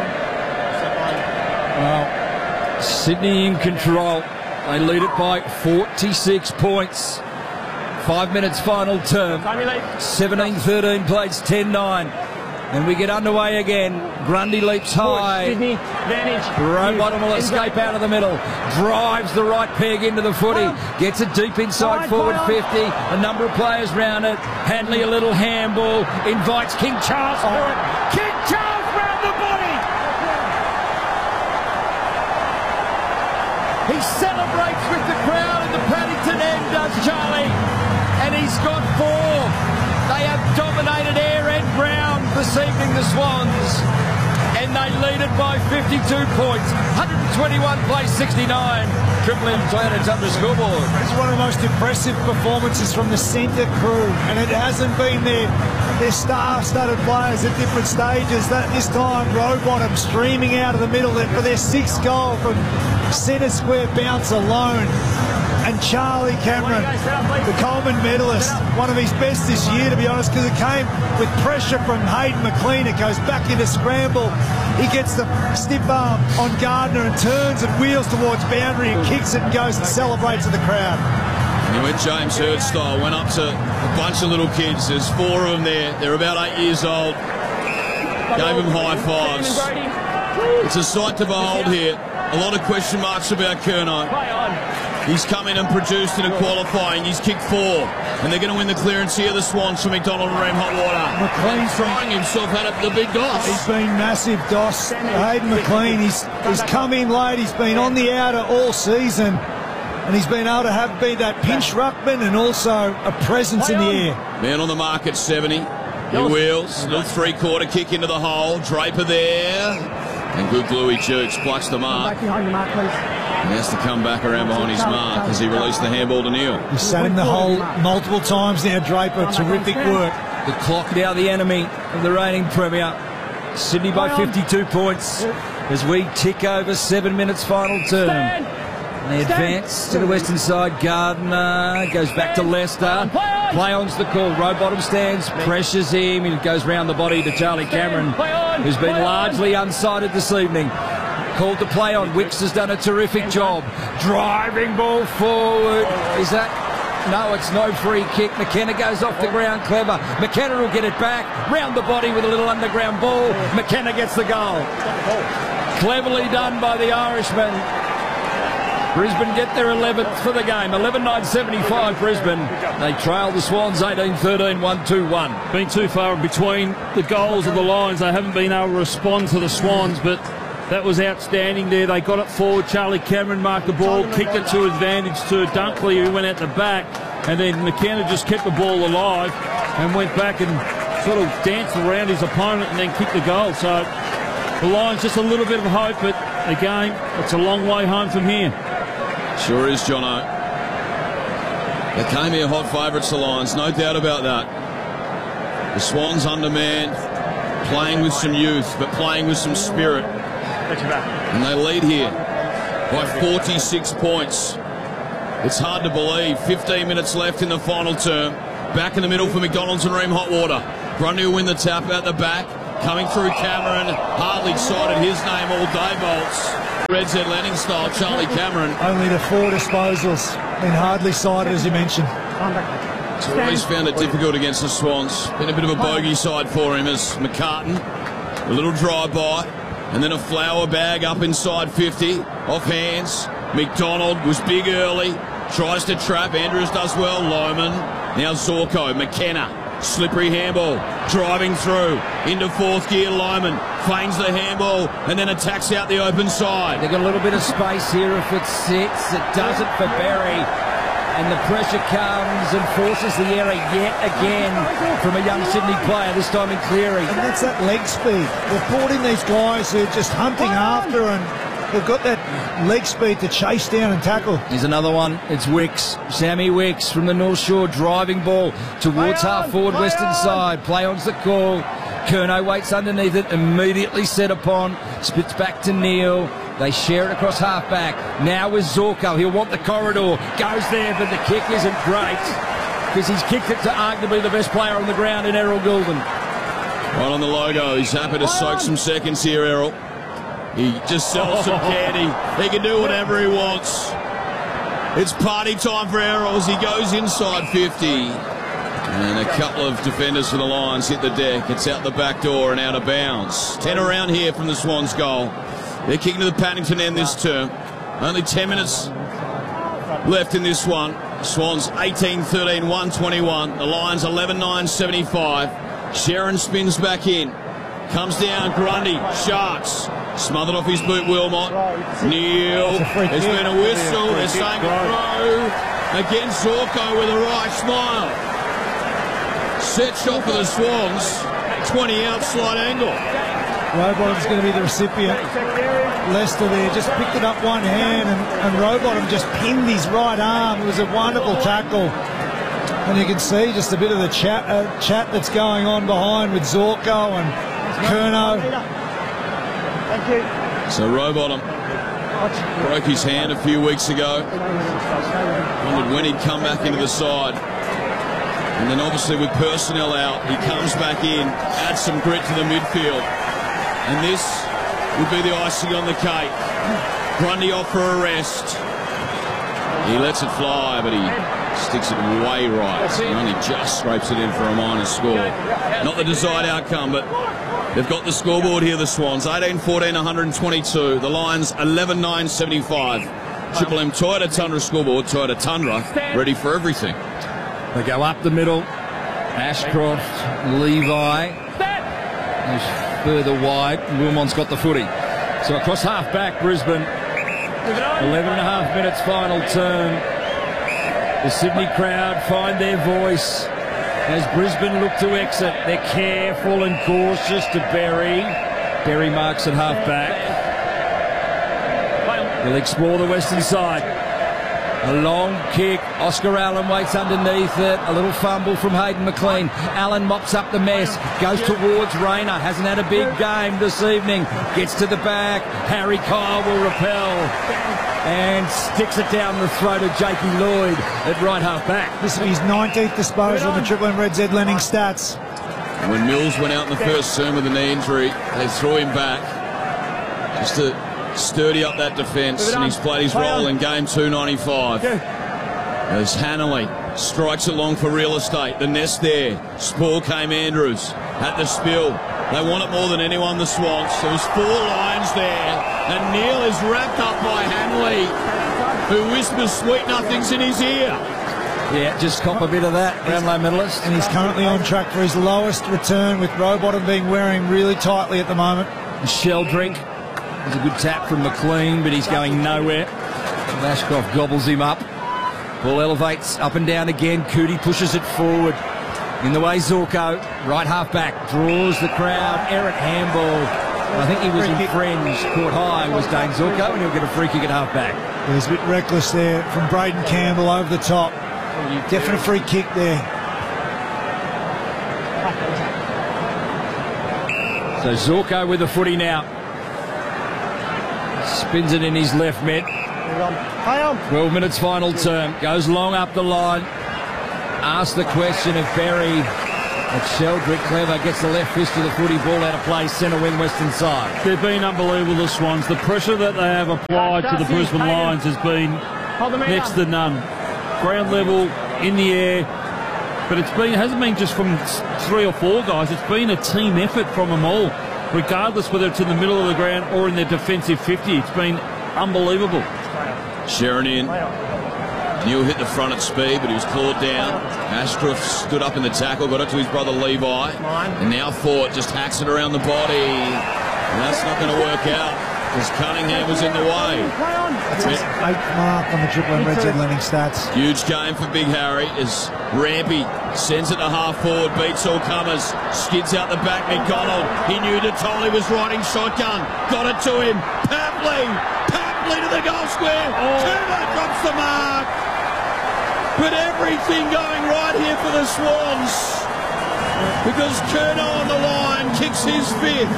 Well, Sydney in control. They lead it by 46 points. 5 minutes final term. 17-13 plays 10-9. And we get underway again. Grundy leaps high. Rowbottom will escape out of the middle. Drives the right peg into the footy. Gets it deep inside forward 50. A number of players round it. Hanley a little handball. Invites King Charles for it. King Charles round the body. He celebrates with the crowd in the Paddington end, does Charlie. And he's got 4. They have dominated air and ground this evening, the Swans. And they lead it by 52 points. 121 plays 69. Triple M Toyota Tundra scoreboard. It's one of the most impressive performances from the centre crew. And it hasn't been their star-studded players at different stages. This time, Rowbottom streaming out of the middle for their 6th goal from centre square bounce alone. And Charlie Cameron, the Coleman medalist, one of his best this year, to be honest, because it came with pressure from Hayden McLean. It goes back into scramble. He gets the stiff arm on Gardner and turns and wheels towards boundary and kicks it and goes and celebrates with the crowd. And he went James Hird style, went up to a bunch of little kids. There's 4 of them there. They're about 8 years old. Gave them high fives. It's a sight to behold here. A lot of question marks about Curnow. He's come in and produced in a qualifying. He's kicked 4. And they're going to win the clearance here, the Swans, from McDonald and Ream Hotwater. McLean's throwing himself out of the big DOS. He's been massive, DOS. Hayden McLean, he's come in late. He's been on the outer all season. And he's been able to be that pinch ruckman and also a presence in the air. Man on the mark at 70. He wheels. Little 3-quarter kick into the hole. Draper there. And good Bluey Jukes plucks the mark. Back behind the mark, please. He has to come back around behind his mark as he released the handball to Neil. He's sat in the hole multiple times now, Draper. Terrific work. The clock now the enemy of the reigning premier. Sydney by 52 points as we tick over 7 minutes final term. And they advance to the western side. Gardner goes back to Leicester. Play on's the call. Rowbottom stands, pressures him, and it goes round the body to Charlie Cameron, who's been largely unsighted this evening. Called to play on. Wicks has done a terrific job. Driving ball forward. Is that? No, it's no free kick. McKenna goes off the ground. Clever. McKenna will get it back. Round the body with a little underground ball. McKenna gets the goal. Cleverly done by the Irishman. Brisbane get their 11th for the game. 11-9-75 Brisbane. They trail the Swans 18-13, 1-2-1. Been too far in between the goals of the Lions. They haven't been able to respond to the Swans, but that was outstanding there. They got it forward. Charlie Cameron marked the ball, kicked it to advantage to Dunkley, who went out the back, and then McKenna just kept the ball alive and went back and sort of danced around his opponent and then kicked the goal. So the Lions just a little bit of hope, but again, it's a long way home from here. Sure is, Jono. They came here hot favourites, the Lions, no doubt about that. The Swans undermanned, playing with some youth, but playing with some spirit. And they lead here by 46 points. It's hard to believe. 15 minutes left in the final term. Back in the middle for McDonald's and Ream Hotwater. Grundy will win the tap out the back. Coming through Cameron. Hardly cited his name all day, Bolts. Red Z Lanning style, Charlie Cameron. Only the 4 disposals. Been hardly cited, as you mentioned. He's always found it difficult against the Swans. Been a bit of a bogey side for him as McCartan. A little drive-by. And then a flower bag up inside 50. Off hands. McDonald was big early. Tries to trap. Andrews does well. Lohman. Now Zorko. McKenna. Slippery handball. Driving through. Into fourth gear. Lohman feigns the handball and then attacks out the open side. They've got a little bit of space here if it sits. It doesn't for Berry. And the pressure comes and forces the error yet again from a young Sydney player, this time in Cleary. And that's that leg speed. They've brought in these guys who are just hunting after, and they've got that leg speed to chase down and tackle. Here's another one. It's Wicks. Sammy Wicks from the North Shore, driving ball towards half-forward western side. Play on's the call. Curnow waits underneath it, immediately set upon. Spits back to Neil. They share it across half-back. Now with Zorko. He'll want the corridor. Goes there, but the kick isn't great because he's kicked it to arguably the best player on the ground in Errol Goulden. Right on the logo. He's happy to soak some seconds here, Errol. He just sells some candy. He can do whatever he wants. It's party time for Errol as he goes inside 50. And a couple of defenders for the Lions hit the deck. It's out the back door and out of bounds. 10 around here from the Swans' goal. They're kicking to the Paddington end this term. Only 10 minutes left in this one. Swans 18-13, 121. The Lions 11-9, 75. Sharon spins back in. Comes down, Grundy. Sharks. Smothered off his boot, Wilmot. Neil. There's been a whistle. They're saying a throw. Again, Zorko with a right smile. Set shot for the Swans. 20 out, slight angle. Rowbottom's going to be the recipient. Leicester there just picked it up one hand, and Rowbottom just pinned his right arm. It was a wonderful tackle. And you can see just a bit of the chat that's going on behind with Zorko and Curnow. So Rowbottom broke his hand a few weeks ago. Wondered when he'd come back into the side. And then obviously with personnel out, he comes back in, adds some grit to the midfield. And this would be the icing on the cake. Grundy off for a rest. He lets it fly, but he sticks it way right. He only just scrapes it in for a minor score. Not the desired outcome, but they've got the scoreboard here, the Swans. 18-14, 122. The Lions 11-9, 75. Triple M Toyota Tundra scoreboard. Toyota Tundra, ready for everything. They go up the middle. Ashcroft, Levi. There's further wide. Wilmot's got the footy. So across half-back, Brisbane. 11.5 minutes final term. The Sydney crowd find their voice as Brisbane look to exit. They're careful and cautious to Berry. Berry marks at half-back. They'll explore the western side. A long kick. Oscar Allen waits underneath it. A little fumble from Hayden McLean. Allen mops up the mess. Goes towards Rayner. Hasn't had a big game this evening. Gets to the back. Harry Kyle will repel. And sticks it down the throat of Jakey Lloyd at right half back. This will be his 19th disposal on the Triple M Red Z Lanning stats. And when Mills went out in the first term with a knee injury, they threw him back just to sturdy up that defence, and he's played his role in game 295. As Hanley strikes along for real estate. The nest there. Spall came Andrews at the spill. They want it more than anyone, the Swans. There was 4 lines there, and Neil is wrapped up by Hanley, who whispers sweet nothings in his ear. Yeah, just cop a bit of that, Brownlow medalist. And he's currently on track for his lowest return, with Rowbottom being wearing really tightly at the moment. Sheldrink. There's a good tap from McLean, but he's going nowhere. Ashcroft gobbles him up. Ball elevates up and down again. Cootie pushes it forward. In the way Zorko, right half back, draws the crowd. Errant handball. I think he was infringed. Caught high was Dane Zorko, and he'll get a free kick at half back. It was a bit reckless there from Braden Campbell over the top. Definite free kick there. So Zorko with the footy now. Spins it in his left mid. 12 minutes final term. Goes long up the line. Asks the question if Berry at Sheldrick. Clever gets the left fist to the footy, ball out of play, centre wing, western side. They've been unbelievable, the Swans. The pressure that they have applied to the Brisbane Lions has been next to none. Ground level, in the air. But it hasn't been just from 3 or 4 guys. It's been a team effort from them all, regardless whether it's in the middle of the ground or in their defensive 50. It's been unbelievable. Sheron in. Neal hit the front at speed, but he was clawed down. Ashcroft stood up in the tackle, got it to his brother Levi. And now Fort just hacks it around the body. And that's not going to work out because Cunningham was in the way. That's his 8th mark on the Triple M Red Zed Learning Stats. Huge game for Big Harry as Rampy sends it to half forward, beats all comers, skids out the back. McDonald, he knew Detoli was riding shotgun, got it to him. Papley to the goal square. Turner drops the mark. But everything going right here for the Swans because Curnow on the line kicks his 5th.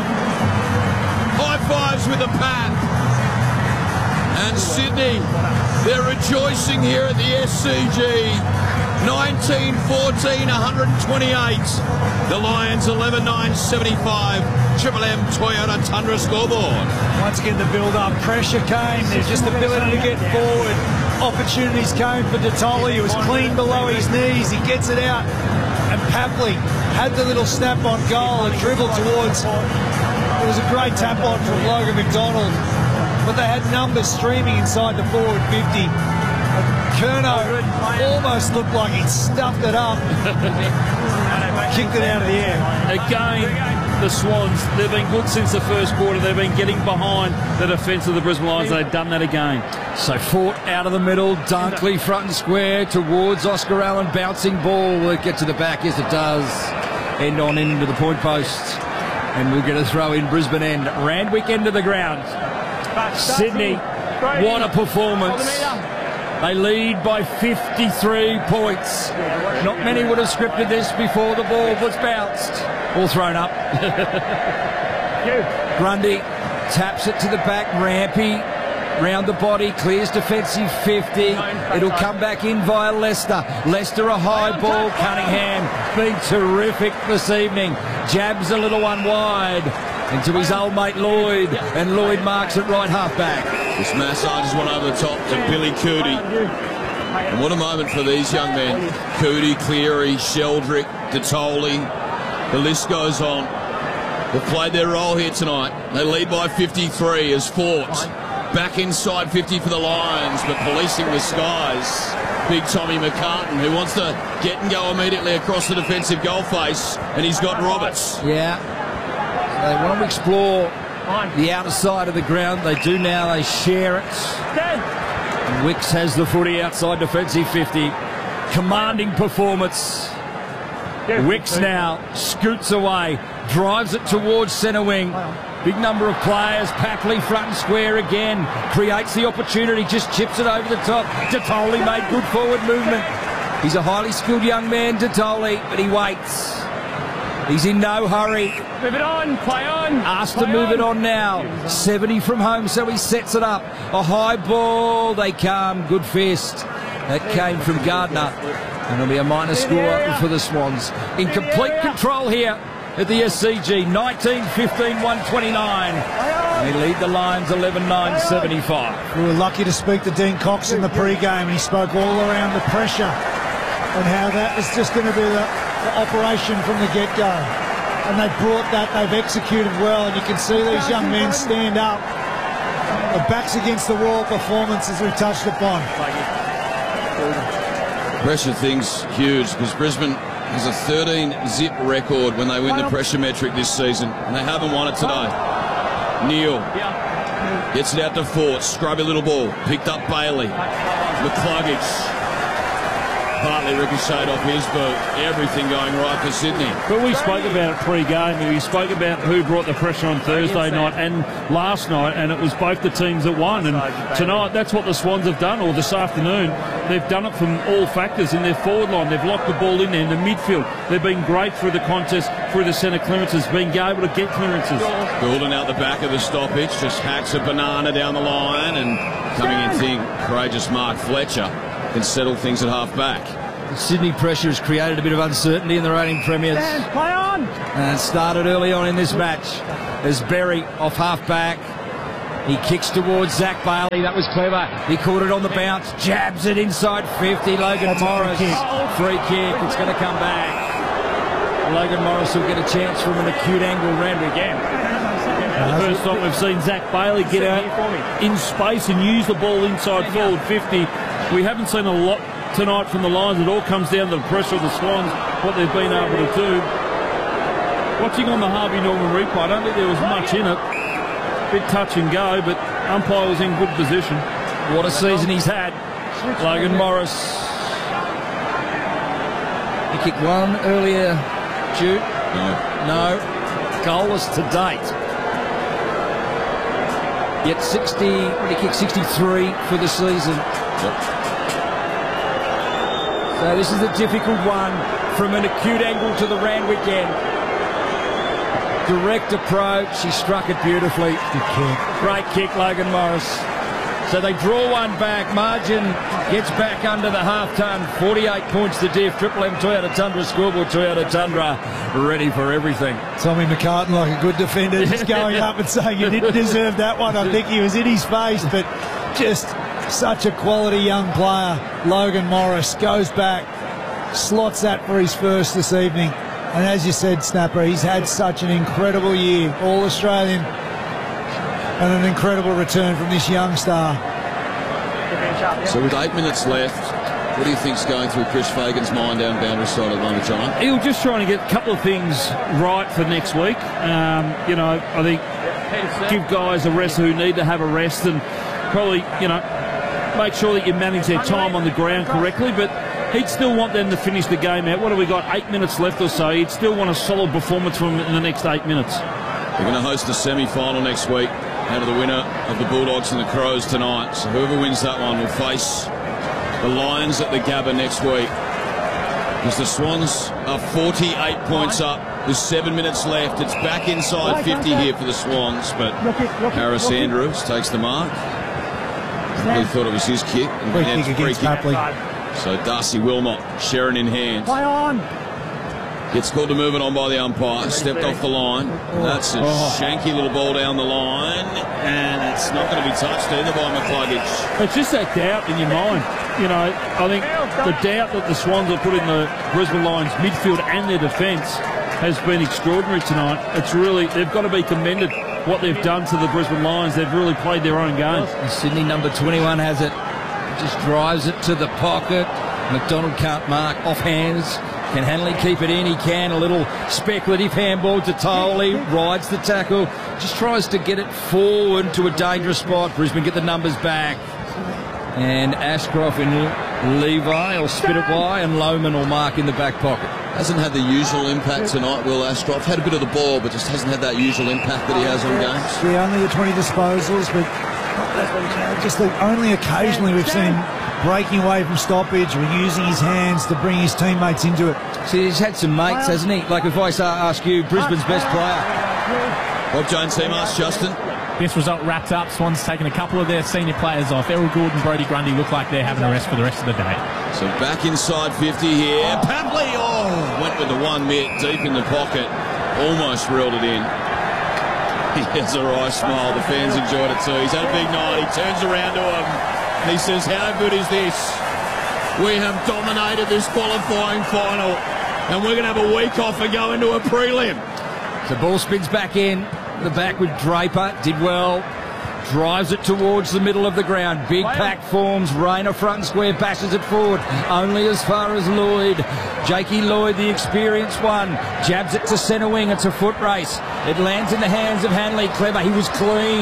High fives with a pat. And Sydney, they're rejoicing here at the SCG. 19-14, 128. The Lions 11-9-75. Triple M Toyota Tundra scoreboard. Once again, the build-up pressure came. There's just ability to get forward. Opportunities came for Detoli. He was clean below his knees. He gets it out. And Papley had the little snap on goal and dribbled towards. It was a great tap on from Logan McDonald. But they had numbers streaming inside the forward 50. Curnow almost looked like he'd stuffed it up. Kicked it out of the air. Again, the Swans, they've been good since the first quarter. They've been getting behind the defence of the Brisbane Lions. They've done that again. So Fort out of the middle, Dunkley front and square towards Oscar Allen, bouncing ball. Will it get to the back? Yes, it does. End on into the point post. And we'll get a throw in Brisbane end. Randwick end of the ground. Sydney, what a performance. They lead by 53 points. Not many would have scripted this before the ball was bounced or thrown up. Grundy taps it to the back. Rampy round the body, clears defensive 50. It'll come back in via Leicester. Leicester a high ball. Cunningham been terrific this evening. Jabs a little one wide into his old mate Lloyd, and Lloyd marks it right half back. This massage is one over the top to Billy Cootie. And what a moment for these young men. Cootie, Cleary, Sheldrick, Detoli. The list goes on. They've played their role here tonight. They lead by 53 as Fort back inside 50 for the Lions, but policing the skies. Big Tommy McCartan, who wants to get and go immediately across the defensive goal face, and he's got Roberts. Yeah. They want to explore the outer side of the ground. They do now. They share it. And Wicks has the footy outside defensive 50. Commanding performance. Wicks now scoots away, drives it towards centre wing. Big number of players. Papley front and square again. Creates the opportunity, just chips it over the top. Detoli made good forward movement. He's a highly skilled young man, Detoli, but he waits. He's in no hurry. Move it on, play on. Asked to move it on now. 70 from home, so he sets it up. A high ball, they come. Good fist. That came from Gardner. And it'll be a minor score for the Swans. In complete control here at the SCG. 19-15, 129. They lead the Lions 11-9-75. We were lucky to speak to Dean Cox in the pre-game, and he spoke all around the pressure and how that was just going to be the operation from the get-go. And they brought that, they've executed well, and you can see these young men stand up. The backs against the wall performance, as we've touched upon. Pressure thing's huge because Brisbane has a 13-zip record when they win the pressure metric this season, and they haven't won it today. Neal gets it out to Fort, scrubby little ball, picked up Bailey. McCluggage partly ricocheted off his boot. Everything going right for Sydney. But we spoke about it pre-game. We spoke about who brought the pressure on Thursday night and last night, and it was both the teams that won. And tonight, that's what the Swans have done, or this afternoon. They've done it from all factors in their forward line. They've locked the ball in there in the midfield. They've been great through the contest, through the centre clearances, being able to get clearances. Goulden out the back of the stoppage, just hacks a banana down the line, and coming in think courageous Mark Fletcher can settle things at half-back. The Sydney pressure has created a bit of uncertainty in the reigning premiers. Play on! And it started early on in this match as Berry off half-back. He kicks towards Zach Bailey. That was clever. He caught it on the bounce. Jabs it inside 50. Logan Morris. Free kick. It's going to come back. Logan Morris will get a chance from an acute angle round again. The first time we've seen Zach Bailey get out in space and use the ball inside forward 50. We haven't seen a lot tonight from the Lions. It all comes down to the pressure of the Swans, what they've been able to do. Watching on the Harvey Norman replay, I don't think there was much in it. Bit touch and go, but umpire was in good position. What a season he's had. Logan Morris. He kicked one earlier, Jude. No. Goalless to date. Yet 60, he kicked 63 for the season. So this is a difficult one from an acute angle to the Randwick end. Direct approach. He struck it beautifully. Good kick. Great kick, Logan Morris. So they draw one back. Margin gets back under the half-ton. 48 points to diff. Triple M Toyota Tundra scoreboard. Toyota Tundra ready for everything. Tommy McCartan, like a good defender, just going up and saying you didn't deserve that one. I think he was in his face, but just such a quality young player. Logan Morris goes back, slots that for his first this evening. And as you said, Snapper, he's had such an incredible year, All-Australian, and an incredible return from this young star. So with 8 minutes left, what do you think's going through Chris Fagan's mind down boundary side at the moment, John? He'll just trying to get a couple of things right for next week. I think give guys a rest who need to have a rest, and probably, make sure that you manage their time on the ground correctly, but he'd still want them to finish the game out. What have we got? 8 minutes left or so. He'd still want a solid performance from him in the next 8 minutes. They're going to host a semi-final next week out of the winner of the Bulldogs and the Crows tonight. So whoever wins that one will face the Lions at the Gabba next week. Because the Swans are 48 points up with 7 minutes left. It's back inside 50 here for the Swans, but Harris Andrews takes the mark. He thought it was his kick. Free kick. So Darcy Wilmot, Sharon in hand. Play on. Gets called to move it on by the umpire. Stepped off the line. That's a shanky little ball down the line. And it's not going to be touched either by McCluggage. It's just that doubt in your mind. I think the doubt that the Swans have put in the Brisbane Lions midfield and their defence has been extraordinary tonight. It's really, they've got to be commended what they've done to the Brisbane Lions. They've really played their own game. Sydney number 21 has it. Just drives it to the pocket. McDonald can't mark. Off hands. Can Hanley keep it in? He can. A little speculative handball to Tolley. Rides the tackle. Just tries to get it forward to a dangerous spot. Brisbane get the numbers back. And Ashcroft and Levi will spit it wide, and Lohman will mark in the back pocket. Hasn't had the usual impact tonight, Will Ashcroft. Had a bit of the ball, but just hasn't had that usual impact that he has on games. Yeah, only the 20 disposals, but just only occasionally we've seen him breaking away from stoppage or using his hands to bring his teammates into it. See, he's had some mates, hasn't he? Like if I ask you, Brisbane's best player. Bob Jones team asks Justin. This result wrapped up. Swans taking a couple of their senior players off. Errol Gould and Brodie Grundy look like they're having a rest for the rest of the day. So back inside 50 here. Papley, went with the one mitt deep in the pocket. Almost reeled it in. He has a wry smile. The fans enjoyed it too. He's had a big night. He turns around to him and he says, how good is this? We have dominated this qualifying final and we're going to have a week off and go into a prelim. The ball spins back in. The back with Draper. Did well. Drives it towards the middle of the ground. Big pack forms. Rayner front and square. Bashes it forward. Only as far as Lloyd. Jakey Lloyd, the experienced one. Jabs it to centre wing. It's a foot race. It lands in the hands of Hanley. Clever. He was clean.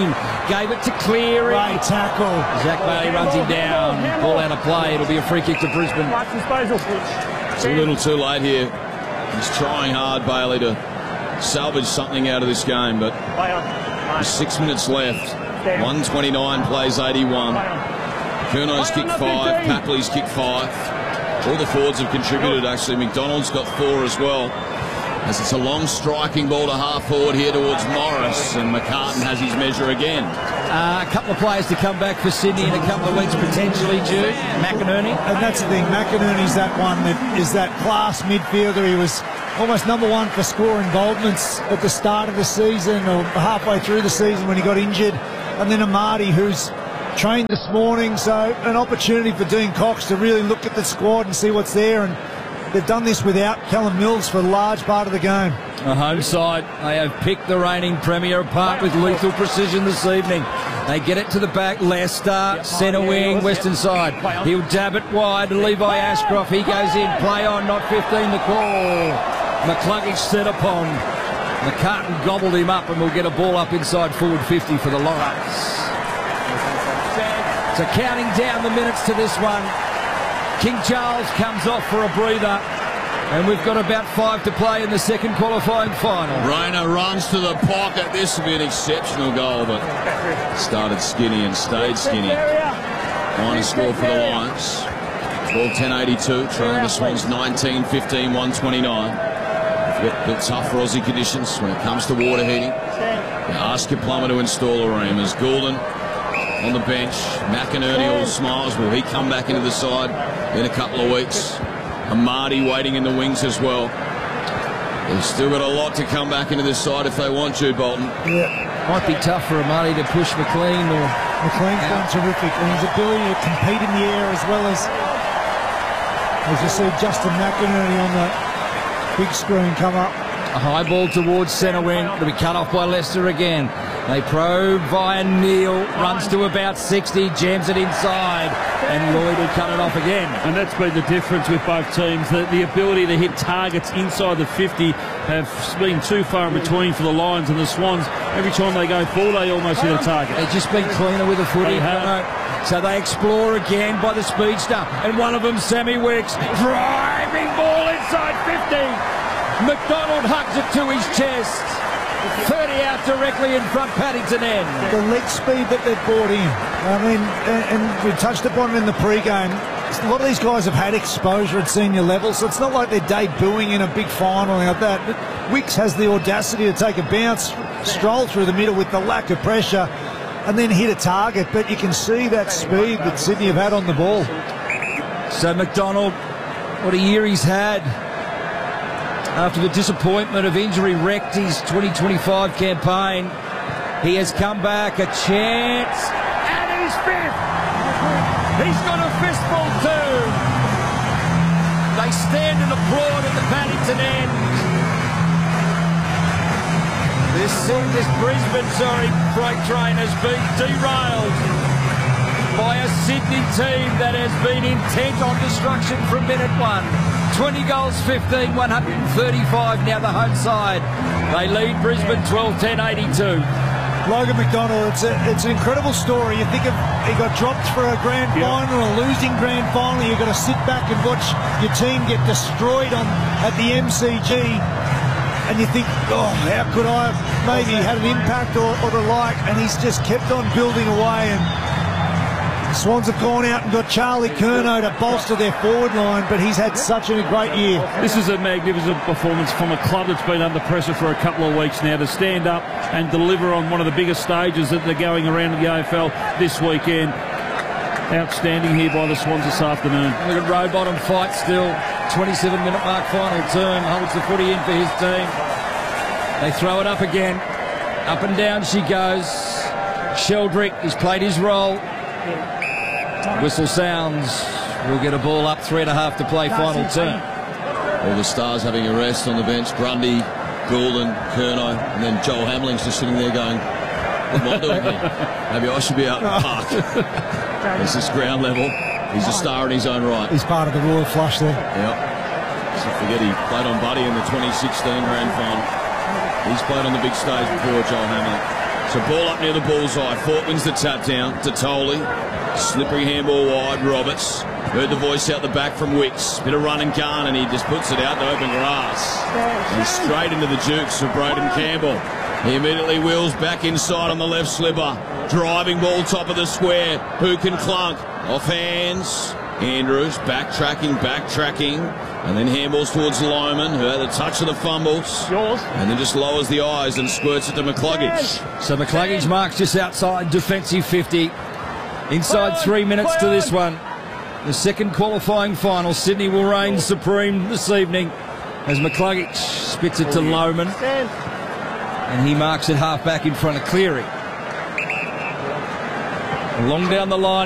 Gave it to Cleary. Great tackle. Zach Bailey runs him down. Ball out of play. It'll be a free kick to Brisbane. It's a little too late here. He's trying hard, Bailey, to salvage something out of this game, but there's 6 minutes left. 129 plays 81. Curnow's kicked 5. Papley's kicked 5. All the forwards have contributed, actually. McDonald's got 4 as well. As it's a long striking ball to half forward here towards Morris, and McCartan has his measure again. A couple of players to come back for Sydney in a couple of weeks potentially, Jude. McInerney. And that's the thing, McInerney's that one that is that class midfielder. He was almost number 1 for score involvements at the start of the season or halfway through the season when he got injured. And then Amati, who's trained this morning, so an opportunity for Dean Cox to really look at the squad and see what's there. And they've done this without Callum Mills for a large part of the game. The home side, they have picked the reigning premier apart with lethal precision this evening. They get it to the back. Leicester, centre wing, western side. He'll dab it wide to Levi Ashcroft. He goes in. Play on, not 15 the call. McCluggage set upon. McCartan gobbled him up and will get a ball up inside forward 50 for the Lions. So counting down the minutes to this one. King Charles comes off for a breather. And we've got about 5 to play in the second qualifying final. Rayner runs to the pocket. This will be an exceptional goal, but started skinny and stayed skinny. Minor score for the Lions. 12-10-82. Trailing the Swans 19-15, 129. Built tough for Aussie conditions when it comes to water heating. You ask your plumber to install a ream. As Goulden on the bench, McInerney all smiles. Will he come back into the side in a couple of weeks? Amati waiting in the wings as well. They've still got a lot to come back into this side if they want to, Bolton. Yeah. Might be tough for Amati to push McLean. McLean's been terrific, and his ability to compete in the air as well as you see Justin McInerney on the big screen come up. A high ball towards centre wing. It'll be cut off by Leicester again. They probe via Neal. Runs to about 60. Jams it inside. And Lloyd will cut it off again. And that's been the difference with both teams. The ability to hit targets inside the 50 have been too far in between for the Lions and the Swans. Every time they go forward, they almost hit a target. They've just been cleaner with the footy. So they explore again by the speedster. And one of them, Sammy Wicks. Driving ball inside 50. McDonald hugs it to his chest. 30 out directly in front, Paddington end. The leg speed that they've brought in. I mean, and we touched upon it in the pre-game. A lot of these guys have had exposure at senior level, so it's not like they're debuting in a big final like that. But Wicks has the audacity to take a bounce, stroll through the middle with the lack of pressure, and then hit a target. But you can see that speed that Sydney have had on the ball. So McDonald, what a year he's had. After the disappointment of injury wrecked his 2025 campaign, he has come back, a chance, and he's fifth. He's got a fistful too. They stand and applaud at the Paddington end. This Brisbane, freight train has been derailed by a Sydney team that has been intent on destruction from minute 1. 20 goals, 15, 135 now the home side. They lead Brisbane 12-10-82. Logan McDonald, it's an incredible story. You think of he got dropped for a grand final, a losing grand final. You've got to sit back and watch your team get destroyed at the MCG. And you think, oh, how could I have maybe had an impact or the like? And he's just kept on building away. And Swans have gone out and got Charlie Curnow to bolster their forward line, but he's had such a great year. This is a magnificent performance from a club that's been under pressure for a couple of weeks now to stand up and deliver on one of the biggest stages that they're going around in the AFL this weekend. Outstanding here by the Swans this afternoon. Look at Rowbottom fight still. 27-minute mark final turn. Holds the footy in for his team. They throw it up again. Up and down she goes. Sheldrick, he's played his role. Whistle sounds. We'll get a ball up, 3.5 to play, final turn. All the stars having a rest on the bench. Grundy, Goulden, Curnow, and then Joel Hamling's just sitting there going, what am I doing here? Maybe I should be out in the park. This is ground level. He's a star in his own right. He's part of the royal flush there. Yep. So forget he played on Buddy in the 2016 grand final. He's played on the big stage before, Joel Hamling. So ball up near the bullseye. Fort wins the tap down to Tolley. Slippery handball wide. Roberts. Heard the voice out the back from Wicks. Bit of run and gun, and he just puts it out to open grass. And straight into the jukes of Braden Campbell. He immediately wheels back inside on the left slipper. Driving ball top of the square. Who can clunk? Off hands. Andrews backtracking. And then handballs towards Lohman, who had a touch of the fumbles. And then just lowers the eyes and squirts it to McCluggage. So McCluggage marks just outside defensive 50. Inside 3 minutes to this one. The second qualifying final. Sydney will reign supreme this evening as McCluggage spits it to Lohman. And he marks it half back in front of Cleary. Long down the line.